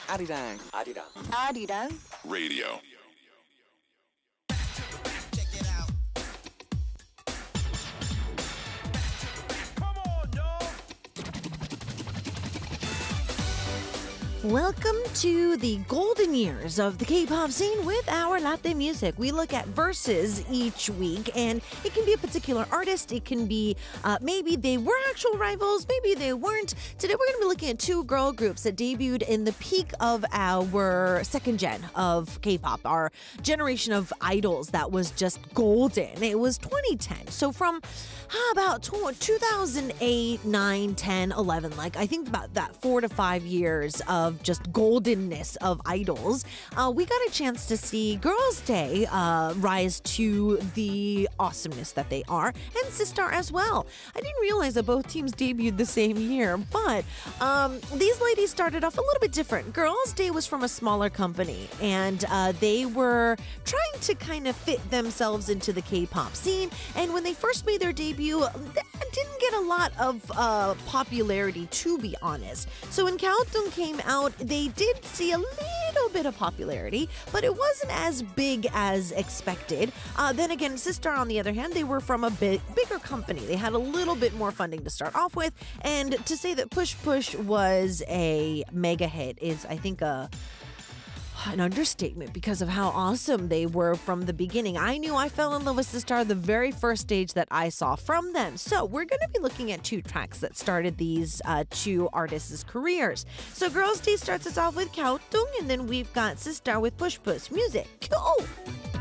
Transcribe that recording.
아리랑 아리랑 Radio. Welcome to the golden years of the K-pop scene with our latte music. We look at verses each week, and it can be a particular artist. It can be maybe they were actual rivals, maybe they weren't. Today we're going to be looking at two girl groups that debuted in the peak of our second gen of K-pop, our generation of idols that was just golden. It was 2010. So from about 2008, 9, 10, 11, like I think about that 4 to 5 years of just goldenness of idols, we got a chance to see Girls' Day rise to the awesomeness that they are, and Sistar as well. I didn't realize that both teams debuted the same year, but these ladies started off a little bit different. Girls' Day was from a smaller company, and they were trying to kind of fit themselves into the K-pop scene, and when they first made their debut, they didn't get a lot of popularity, to be honest. So when Countdown came out, they did see a little bit of popularity, but it wasn't as big as expected. Then again, Sistar, on the other hand, they were from a bigger company. They had a little bit more funding to start off with, and to say that Push Push was a mega hit is, I think, an understatement because of how awesome they were from the beginning. I knew I fell in love with Sistar the very first stage that I saw from them. So we're going to be looking at two tracks that started these two artists' careers. So Girls' Day starts us off with Countdown, and then we've got Sistar with Push Push. Music, go!